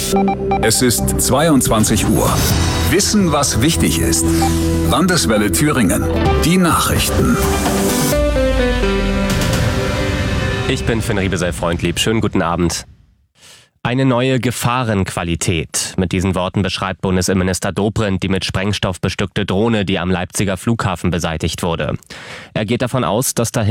Es ist 22 Uhr. Wissen, was wichtig ist. Landeswelle Thüringen. Die Nachrichten. Ich bin Finn Riebesell-Freundlieb. Schönen guten Abend. Eine neue Gefahrenqualität. Mit diesen Worten beschreibt Bundesinnenminister Dobrindt die mit Sprengstoff bestückte Drohne, die am Leipziger Flughafen beseitigt wurde. Er geht davon aus, dass dahinter